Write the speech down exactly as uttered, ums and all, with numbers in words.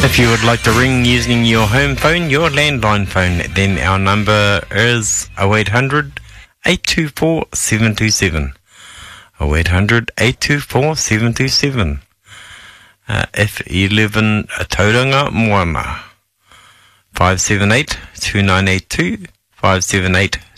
If you would like to ring using your home phone, your landline phone, then our number is oh eight hundred, eight two four, seven two seven. oh eight hundred, eight two four, seven two seven. Uh, if you live in Tauranga, Moana, five seven eight, two nine eight two, five seven eight,